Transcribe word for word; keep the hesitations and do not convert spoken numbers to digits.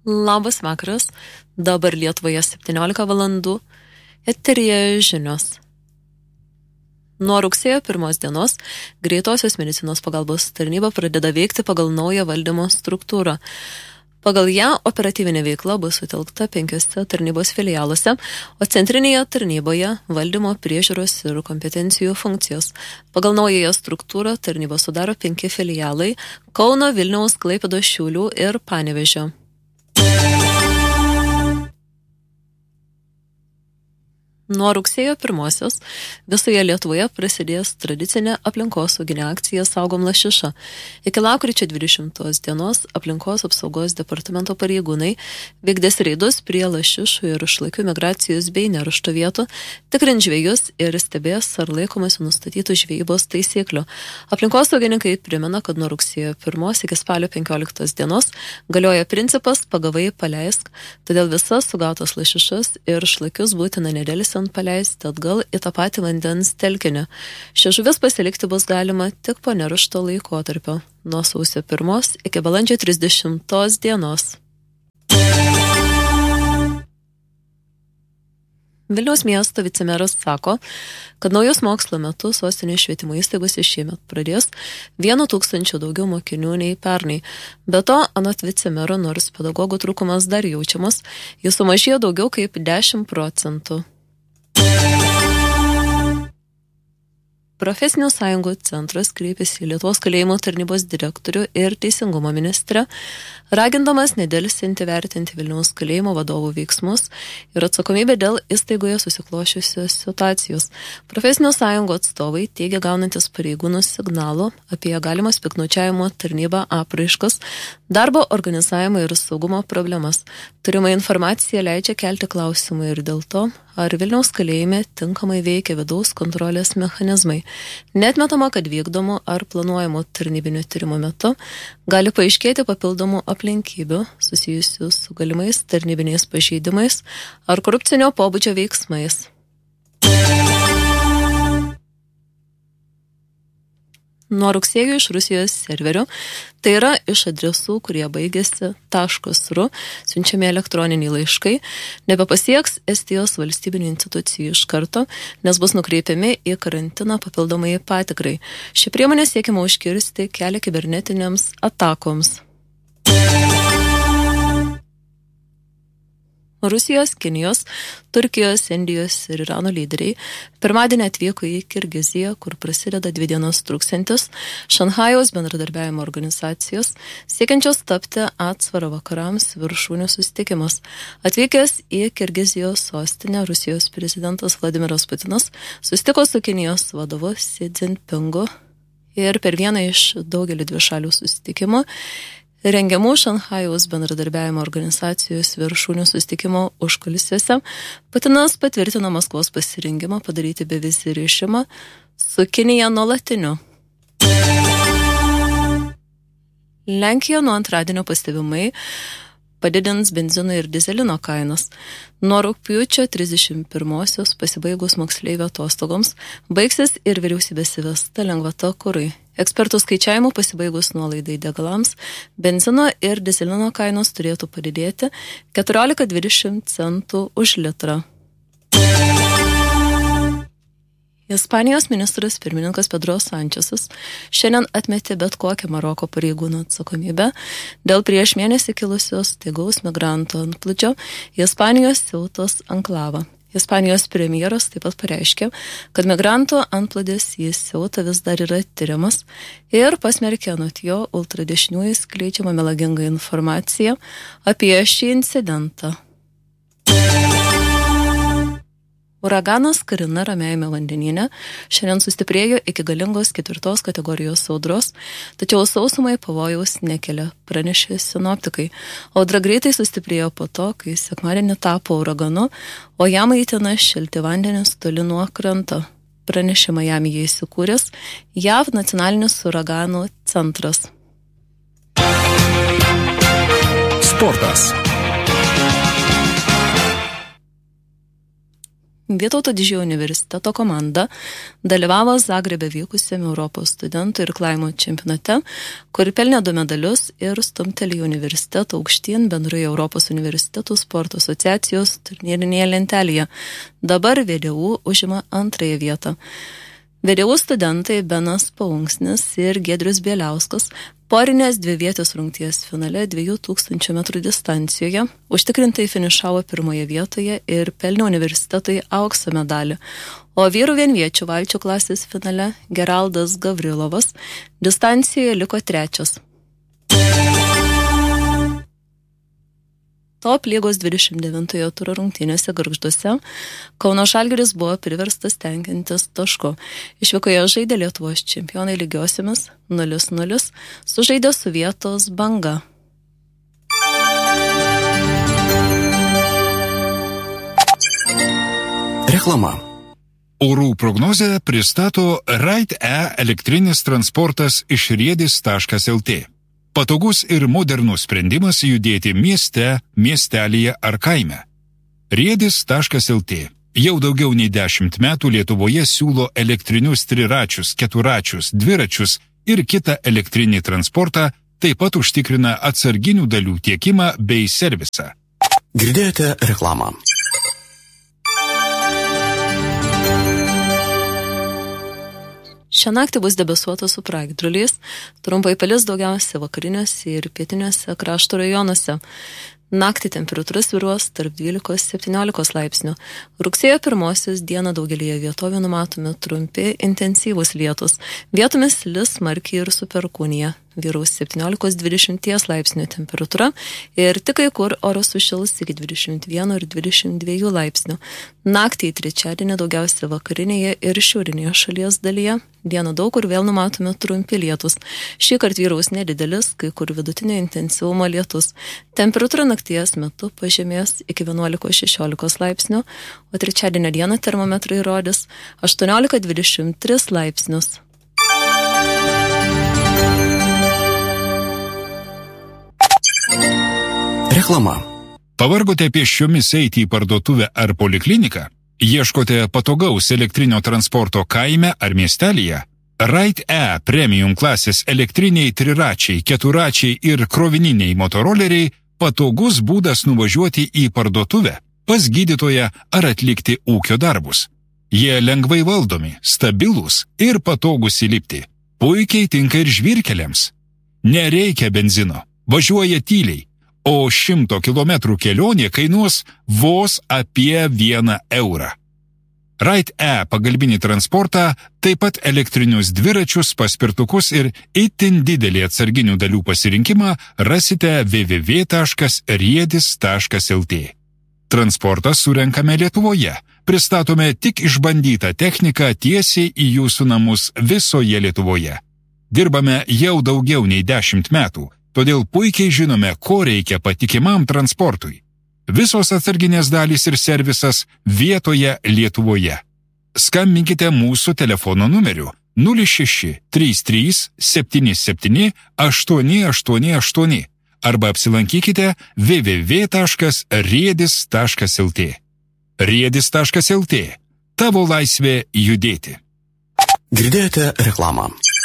Labas vakaras, dabar Lietuvoje septyniolika valandų, eteryje žinios. Nuo rugsėjo pirmos dienos greitosios medicinos pagalbos tarnyba pradeda veikti pagal naują valdymo struktūrą. Pagal ją operatyvinė veikla bus sutelkta penkiose tarnybos filialuose, o centrinėje tarnyboje valdymo, priežiūros ir kompetencijų funkcijos. Pagal naująją struktūrą tarnybą sudaro penki filialai – Kauno, Vilniaus, Klaipėdos, Šiaulių ir Panevėžio. Nuo rugsėjo pirmosios visoje Lietuvoje prasidės tradicinė aplinkosauginė akcija Saugom lašišą. Iki lapkričio dvidešimtos dienos aplinkos apsaugos departamento pareigūnai vykdės reidus prie lašišų ir šlakių migracijos bei neršto vietų, tikrins žvejus ir stebės, ar laikomasi nustatytų žvejybos taisyklių. Aplinkosaugininkai primena, kad nuo rugsėjo pirmos iki spalio penkioliktos dienos galioja principas pagavai paleisk, todėl visas sugautas lašišas ir šlakius būtina nedelsiant paleisti atgal į tą patį vandens telkinį. Šias žuvis pasilikti bus galima tik po neršto laikotarpio, nuo sausio pirmos iki balandžio trisdešimtos dienos. Vilniaus miesto vicemeras sako, kad naujus mokslo metus sostinės švietimo įstaigose šiemet pradės vienu tūkstančiu daugiau mokinių nei pernai. Be to, anot vicemero, nors pedagogų trūkumas dar jaučiamas, jis sumažėjo daugiau kaip dešimt procentų. Profesinių sąjungų centras kreipėsi į Lietuvos kalėjimo tarnybos direktorių ir teisingumo ministrę, ragindamas nedelsiant įvertinti Vilniaus kalėjimo vadovų veiksmus ir atsakomybę dėl įstaigoje susiklošiusios situacijos. Profesinių sąjungų atstovai teigia gaunantis pareigūnų signalų apie galimas piktnaudžiavimo tarnybą apraiškas, darbo organizavimo ir saugumo problemas. Turima informacija leidžia kelti klausimą ir dėl to, ar Vilniaus kalėjime tinkamai veikia vidaus kontrolės mechanizmai. Neatmetama, kad vykdomų ar planuojamų tarnybinių tyrimų metu gali paaiškėti papildomų aplinkybių susijusių su galimais tarnybiniais pažeidimais ar korupcinio pobūdžio veiksmais. Nuo rugsėjo iš Rusijos serverių, tai yra iš adresų, kurie baigėsi .ru, siunčiami elektroniniai laiškai, nebepasieks Estijos valstybinių institucijų iš karto, nes bus nukreipiami į karantiną papildomai patikrai. Ši priemonė siekiama užkirsti kelią kibernetinėms atakoms. Rusijos, Kinijos, Turkijos, Indijos ir Irano lyderiai pirmadienį atvyko į Kirgiziją, kur prasideda dvi dienos truksiantis Šanchajaus bendradarbiavimo organizacijos, siekiančios tapti atsvarą vakarams viršūnių susitikimas. Atvykęs į Kirgizijos sostinę, Rusijos prezidentas Vladimiras Putinas susitiko su Kinijos vadovu Xi Jinpingu ir per vieną iš daugelį dvišalių susitikimų rengiamų Šanchajaus bendradarbiavimo organizacijos viršūnių susitikimo užkulisiuose Putinas patvirtino Maskvos pasirinkimą padaryti bevizį režimą su Kinija nuolatiniu. Lenkija nuo antradienio pastebimai padidins benzino ir dizelino kainas. Nuo rugpjūčio trisdešimt pirmosios pasibaigus moksleivio atostogoms baigsis ir vyriausybės įvesta lengvata kurui. Ekspertų skaičiavimų pasibaigus nuolaidai degalams, benzino ir dizelino kainos turėtų padidėti keturiolika dvidešimt centų už litrą. Ispanijos ministras pirmininkas Pedro Sančesas šiandien atmetė bet kokią Maroko pareigūnų atsakomybę dėl prieš mėnesį kilusios staigaus migrantų antplūdžio į Ispanijos Ceutos anklavą. Ispanijos premjeras taip pat pareiškė, kad migrantų antplūdis į Ceutą vis dar yra tyriamas ir pasmerkė anot jo ultradešiniųjų skleidžiamą melagingą informaciją apie šį incidentą. Uraganas Karina Ramiajame vandenyne šiandien sustiprėjo iki galingos ketvirtos kategorijos audros, tačiau sausumai pavojaus nekelia, pranešė sinoptikai. Audra greitai sustiprėjo po to, kai sekmadienį tapo uraganu, o jam įtina šilti vandenis toli nuo kranto. Pranešė Majamyje įsikūręs J A V nacionalinis uraganų centras. Sportas. Vytauto Didžiojo universiteto komanda dalyvavo Zagrebe vykusiame Europos studentų ir klaimo čempionate, kur pelnė du medalius ir stumtelėjo universitetą aukštyn bendroje Europos universitetų sporto asociacijos turnyrinėje lentelėje. Dabar V D U užima antrąją vietą. V D U studentai Benas Paunksnis ir Giedrius Bieliauskas porinės dvivietės rungties finale dviejų tūkstančių metrų distancijoje užtikrintai finišavo pirmoje vietoje ir pelnė universitetui aukso medalį, o vyrų vienviečių valčių klasės finale Geraldas Gavrilovas distancijoje liko trečias. Top lygos dvidešimt devintojo turo rungtynėse Gargžduose Kauno Žalgiris buvo priverstas tenkintis tašku. Išvykoje žaidė Lietuvos čempionai lygiosiomis nulis nulis, sužaidė su vietos Banga. Reklama. Orų prognozę pristato Ride-E elektrinis transportas iš riedis taškas el tė. Patogus ir modernus sprendimas judėti mieste, miestelyje ar kaime. riedis taškas el tė jau daugiau nei dešimt metų Lietuvoje siūlo elektrinius triračius, keturačius, dviračius ir kitą elektrinį transportą, taip pat užtikrina atsarginių dalių tiekimą bei servisą. Girdėjote reklamą. Šią naktį bus debesuota su pragiedruliais, trumpai palis daugiausia vakariniuose ir pietiniuose krašto rajonuose. Naktį temperatūra svyruos tarp dvylikos ir septyniolikos laipsnių. Rugsėjo pirmosios dieną daugelyje vietovių numatomi trumpi, intensyvūs lietus. Vietomis lis smarkiai ir su perkūnija. Vyraus septyniolikos iki dvidešimties laipsnių temperatūra ir tik kai kur oras sušils iki dvidešimt vieno ir dvidešimt dviejų laipsnių. Naktį į trečiadienį daugiausia vakarinėje ir šiaurinėje šalies dalyje. Dieną daug kur vėl numatomi trumpi lietus. Šįkart vyraus nedidelis, kai kur vidutinio intensyvumo lietus. Temperatūra nakties metu pažemės iki vienuolikos šešiolikos laipsnių, o trečiadienio dieną termometrai rodys aštuoniolika dvidešimt tris laipsnius. Reklama. Pavargote pėsčiomis eiti į parduotuvę ar polikliniką? Ieškote patogaus elektrinio transporto kaime ar miestelyje? Ride-E premium klasės elektriniai triračiai, keturačiai ir krovininiai motoroleriai patogus būdas nuvažiuoti į parduotuvę, pas gydytoją ar atlikti ūkio darbus. Jie lengvai valdomi, stabilūs ir patogus įlipti. Puikiai tinka ir žvyrkeliams. Nereikia benzino, važiuoja tyliai, o šimto kilometrų kelionė kainuos vos apie vieną eurą. Ride-E pagalbinį transportą, taip pat elektrinius dviračius, paspirtukus ir itin didelį atsarginių dalių pasirinkimą rasite w w w taškas riedis taškas el tė. Transportą surenkame Lietuvoje. Pristatome tik išbandytą techniką tiesiai į jūsų namus visoje Lietuvoje. Dirbame jau daugiau nei dešimt metų, todėl puikiai žinome, ko reikia patikimam transportui. Visos atsarginės dalys ir servisas vietoje Lietuvoje. Skambinkite mūsų telefono numeriu nulis šeši trys trys septyni septyni aštuoni aštuoni aštuoni arba apsilankykite w w w taškas riedis taškas el tė. riedis taškas el tė. Tavo laisvė judėti. Girdėjote reklamą.